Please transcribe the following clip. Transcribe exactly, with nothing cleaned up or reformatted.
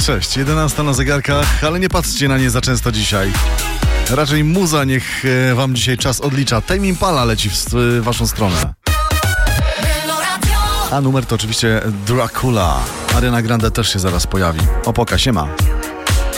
Cześć, jedenasta na zegarkach, ale nie patrzcie na nie za często dzisiaj. Raczej muza niech wam dzisiaj czas odlicza. Tame Impala leci w, w waszą stronę. A numer to oczywiście Dracula. Ariana Grande też się zaraz pojawi. Opoka, siema.